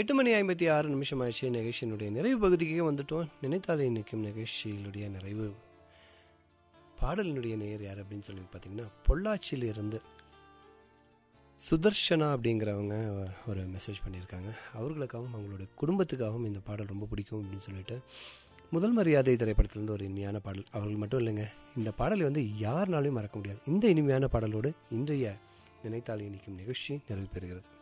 8:56 ஆயிடுச்சு. நிகழ்ச்சியினுடைய நிறைவு பகுதிக்கே வந்துட்டோம். நினைத்தாலே நிற்கும் நிகழ்ச்சியினுடைய நிறைவு பாடலினுடைய நேர் யார் அப்படின்னு சொல்லி பார்த்தீங்கன்னா, பொள்ளாச்சியிலிருந்து சுதர்ஷனா அப்படிங்கிறவங்க ஒரு மெசேஜ் பண்ணியிருக்காங்க. அவர்களுக்காகவும் அவங்களுடைய குடும்பத்துக்காகவும் இந்த பாடல் ரொம்ப பிடிக்கும் அப்படின்னு சொல்லிட்டு, முதல் மரியாதை திரைப்படத்திலிருந்து ஒரு இனிமையான பாடல். அவர்கள் மட்டும் இல்லைங்க, இந்த பாடலை வந்து யாருனாலையும் மறக்க முடியாது. இந்த இனிமையான பாடலோடு இன்றைய நினைத்தாலே நிற்கும் நிகழ்ச்சி நிறைவு பெறுகிறது.